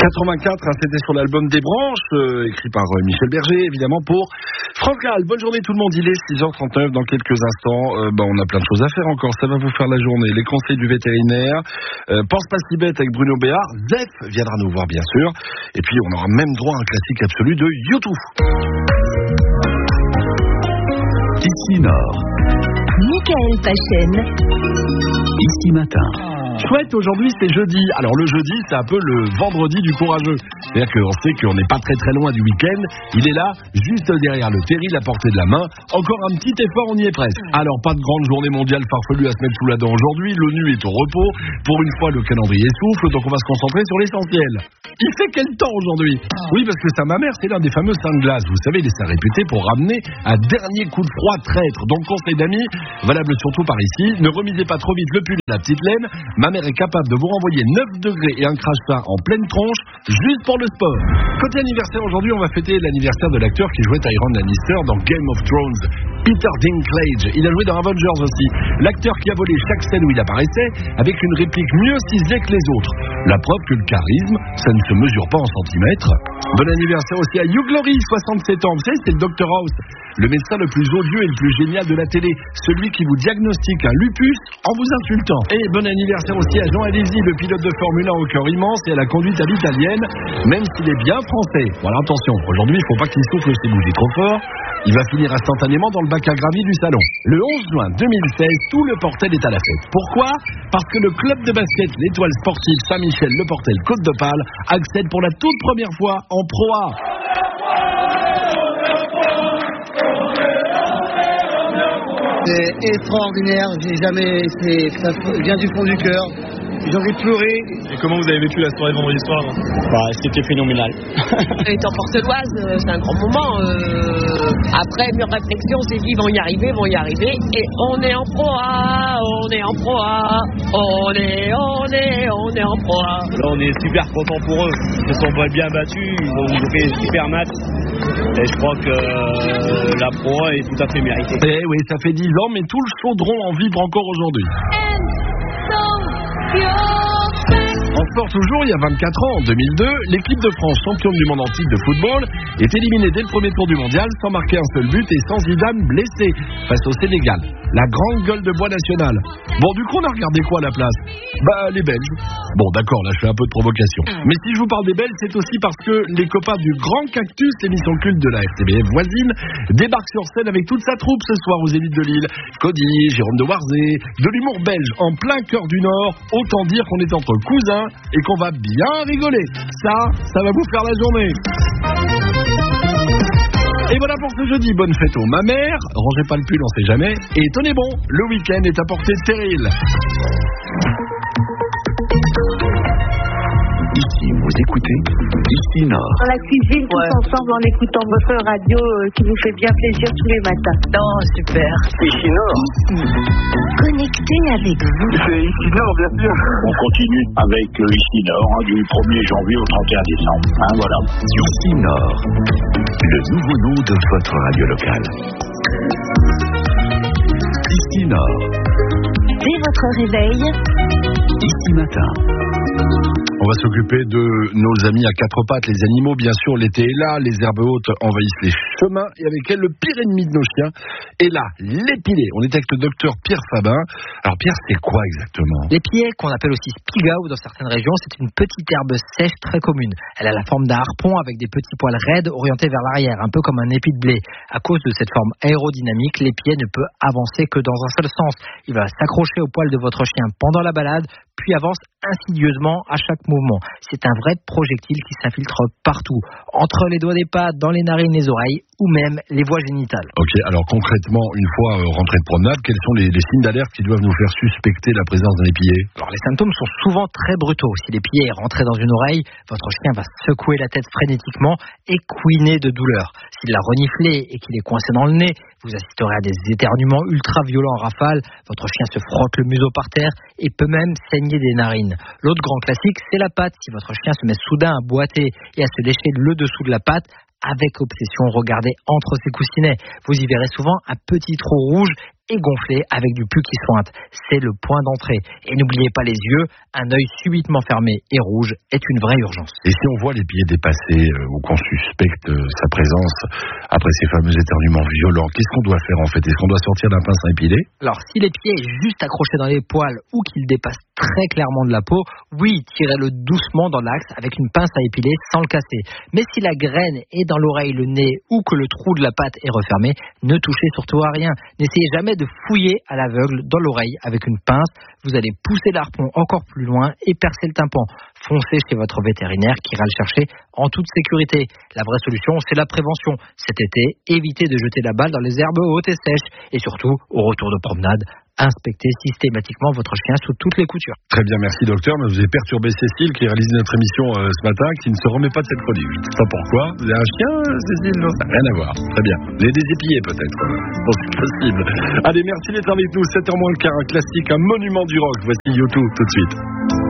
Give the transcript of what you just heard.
84, c'était sur l'album Des Branches, écrit par Michel Berger, évidemment, pour France Gall. Bonne journée tout le monde, il est 6h39 dans quelques instants. On a plein de choses à faire encore, ça va vous faire la journée. Les conseils du vétérinaire, pense pas si bête avec Bruno Béard, Zef viendra nous voir bien sûr, et puis on aura même droit à un classique absolu de YouTube. Ici Nord. Michael Pachen. Ici Matin. Chouette, aujourd'hui c'est jeudi. Alors le jeudi c'est un peu le vendredi du courageux. C'est-à-dire qu'on sait qu'on n'est pas très loin du week-end. Il est là, juste derrière le terril à portée de la main. Encore un petit effort, on y est presque. Alors pas de grande journée mondiale farfelue à se mettre sous la dent aujourd'hui. L'ONU est au repos. Pour une fois le calendrier souffle, donc on va se concentrer sur l'essentiel. Il fait quel temps aujourd'hui? Oui, parce que ma mère, c'est l'un des fameux saints de glace. Vous savez, il est réputé pour ramener un dernier coup de froid traître. Donc conseil d'amis, valable surtout par ici, ne remisez pas trop vite le pull et la petite laine. Ma mère est capable de vous renvoyer 9 degrés et un crachat en pleine tronche, juste pour le sport. Côté anniversaire, aujourd'hui, on va fêter l'anniversaire de l'acteur qui jouait Tyrion Lannister dans Game of Thrones, Peter Dinklage. Il a joué dans Avengers aussi. L'acteur qui a volé chaque scène où il apparaissait, avec une réplique mieux ciselée que les autres. La preuve que le charisme, ça ne se mesure pas en centimètres. Bon anniversaire aussi à Hugh Laurie, 67 ans. Vous savez, c'est le Dr House, le médecin le plus odieux et le plus génial de la télé. Celui qui vous diagnostique un lupus en vous insultant. Et bon anniversaire aussi à Jean Alesi, le pilote de Formule 1 au cœur immense et à la conduite à l'italienne, même s'il est bien français. Voilà, attention, aujourd'hui, il ne faut pas qu'il souffle ses bougies trop fort. Il va finir instantanément dans le bac à gravier du salon. Le 11 juin 2016, tout le Portel est à la fête. Pourquoi? Parce que le club de basket, l'Étoile Sportive Saint-Michel-Le Portel Côte d'Opale, accède pour la toute première fois en Pro A. C'est extraordinaire, ça vient du fond du cœur. J'ai envie de pleurer. Et comment vous avez vécu la soirée vendredi soir? C'était phénoménal. Étant porteloise, c'est un grand moment. Après mûre réflexion, on s'est dit ils vont y arriver. Et on est en Pro A, on est en Pro A, on est en Pro A. Là, on est super contents pour eux. Ils se sont bien battus, ils ont fait un super match. Et je crois que la Pro A est tout à fait méritée. Eh oui, ça fait 10 ans, mais tout le chaudron en vibre encore aujourd'hui. En sport toujours, il y a 24 ans, en 2002, l'équipe de France, championne du monde en titre de football, est éliminée dès le premier tour du mondial sans marquer un seul but et sans Zidane blessé face au Sénégal. La grande gueule de bois nationale. Bon, du coup, on a regardé quoi à la place? Les Belges. Bon, d'accord, là, je fais un peu de provocation. Mais si je vous parle des Belges, c'est aussi parce que les copains du Grand Cactus, l'émission culte de la RTBF voisine, débarquent sur scène avec toute sa troupe ce soir aux Zénith de Lille. Cody, Jérôme de Warzé, de l'humour belge en plein cœur du Nord. Autant dire qu'on est entre cousins et qu'on va bien rigoler. Ça va vous faire la journée. Et voilà pour ce jeudi, bonne fête aux mamères, rangez pas le pull, on sait jamais, et tenez bon, le week-end est à portée de terril. Ici, vous écoutez Ici Nord. Dans la cuisine, tous ensemble, en écoutant votre radio qui vous fait bien plaisir tous les matins. Oh, super. Ici Nord. Connecté avec vous. C'est Ici Nord, bien sûr. On continue avec Ici Nord, du 1er janvier au 31 décembre. Voilà. Ici Nord. Le nouveau nom de votre radio locale. Ici Nord. Dès votre réveil. Ici Matin. On va s'occuper de nos amis à quatre pattes, les animaux. Bien sûr, l'été est là, les herbes hautes envahissent les chemins et avec elles, le pire ennemi de nos chiens est là, l'épilé. On est avec le docteur Pierre Fabin. Alors Pierre, c'est quoi exactement? L'épilé, qu'on appelle aussi spigao dans certaines régions, c'est une petite herbe sèche très commune. Elle a la forme d'un harpon avec des petits poils raides orientés vers l'arrière, un peu comme un épi de blé. À cause de cette forme aérodynamique, l'épilé ne peut avancer que dans un seul sens. Il va s'accrocher au poil de votre chien pendant la balade, puis avance insidieusement à chaque mouvement. C'est un vrai projectile qui s'infiltre partout, entre les doigts des pattes, dans les narines, les oreilles ou même les voies génitales. Ok, alors concrètement, une fois rentré de promenade, quels sont les signes d'alerte qui doivent nous faire suspecter la présence d'un épillé? Alors les symptômes sont souvent très brutaux. Si l'épillé est rentré dans une oreille, votre chien va secouer la tête frénétiquement et couiner de douleur. S'il l'a reniflé et qu'il est coincé dans le nez, vous assisterez à des éternuements ultra violents en rafale, votre chien se frotte le museau par terre et peut même saigner des narines. L'autre grand classique, c'est la patte. Si votre chien se met soudain à boiter et à se lécher le dessous de la patte, avec obsession, regardez entre ses coussinets. Vous y verrez souvent un petit trou rouge et gonflé avec du pus qui sointe. C'est le point d'entrée. Et n'oubliez pas les yeux, un œil subitement fermé et rouge est une vraie urgence. Et si on voit les pieds dépassés ou qu'on suspecte sa présence après ces fameux éternuements violents, qu'est-ce qu'on doit faire en fait? Est-ce qu'on doit sortir d'un pince à épiler? Alors, si les pieds est juste accrochés dans les poils ou qu'ils dépassent très clairement de la peau, oui, tirez-le doucement dans l'axe avec une pince à épiler sans le casser. Mais si la graine est dans l'oreille, le nez ou que le trou de la patte est refermé, ne touchez surtout à rien. N'essayez jamais de fouiller à l'aveugle dans l'oreille avec une pince. Vous allez pousser l'harpon encore plus loin et percer le tympan. Foncez chez votre vétérinaire qui ira le chercher en toute sécurité. La vraie solution, c'est la prévention. Cet été, évitez de jeter la balle dans les herbes hautes et sèches. Et surtout, au retour de promenade, inspectez systématiquement votre chien sous toutes les coutures. Très bien, merci docteur. Mais vous avez perturbé Cécile qui réalise notre émission ce matin, qui ne se remet pas de cette chronique. Je ne sais pas pourquoi. Vous avez un chien, Cécile? Non, ça n'a rien à voir. Très bien. Vous avez des épillés peut-être. Bon, c'est possible. Allez, merci d'être avec nous. 7h moins le quart, un classique, un monument du rock. Voici YouTube tout de suite.